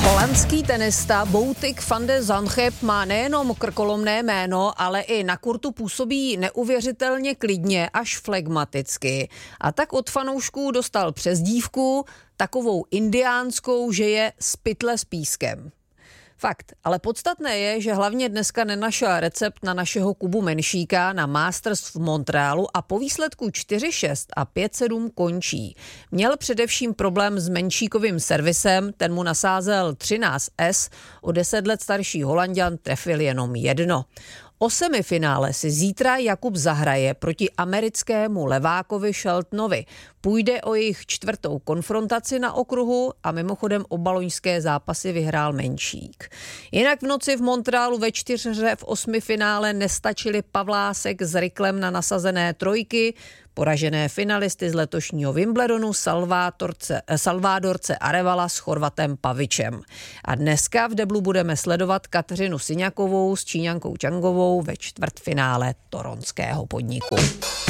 Holandský tenista Botic van de Zandschulp má nejenom krkolomné jméno, ale i na kurtu působí neuvěřitelně klidně až flegmaticky. A tak od fanoušků dostal přezdívku, takovou indiánskou, že je z pytle s pískem. Fakt, ale podstatné je, že hlavně dneska nenašel recept na našeho Kubu Menšíka na Masters v Montrealu a po výsledku 4-6 a 5-7 končí. Měl především problém s Menšíkovým servisem, ten mu nasázel 13S, o 10 let starší Holanďan trefil jenom jedno. O semifinále si zítra Jakub zahraje proti americkému levákovi Sheltonovi. Půjde o jejich 4. konfrontaci na okruhu a mimochodem oba loňské zápasy vyhrál Menšík. Jinak v noci v Montrealu ve 4 v 8 finále nestačili Pavlásek s Riklem na nasazené trojky, poražené finalisty z letošního Wimbledonu Salvadorce Arevala s Chorvatem Pavičem. A dneska v deblu budeme sledovat Kateřinu Siňakovou s Číňankou Čangovou ve čtvrtfinále toronského podniku.